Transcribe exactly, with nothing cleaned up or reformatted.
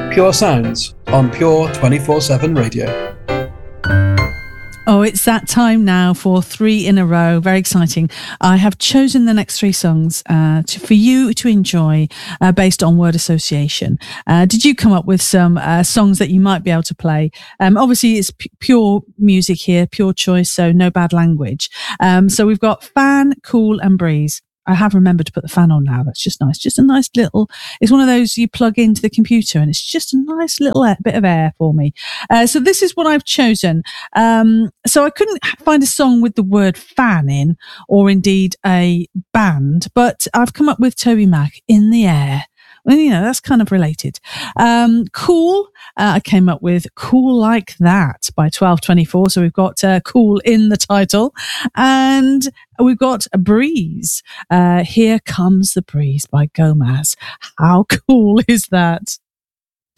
Pure Sounds on Pure twenty-four seven Radio. Oh, it's that time now for three in a row. Very exciting. I have chosen the next three songs uh, to, for you to enjoy uh, based on word association. Uh, did you come up with some uh, songs that you might be able to play? Um, obviously, it's p- pure music here, pure choice, so no bad language. Um, so we've got Fan, Cool and Breeze. I have remembered to put the fan on now. That's just nice. Just a nice little, it's one of those you plug into the computer and it's just a nice little air, bit of air for me. Uh, so this is what I've chosen. Um, so I couldn't find a song with the word fan in or indeed a band, but I've come up with Toby Mac, In the Air. Well, you know, that's kind of related. Um, cool. Uh, I came up with Cool Like That by twelve twenty-four. So we've got uh, Cool in the title. And we've got a Breeze. Uh, Here Comes the Breeze by Gomez. How cool is that?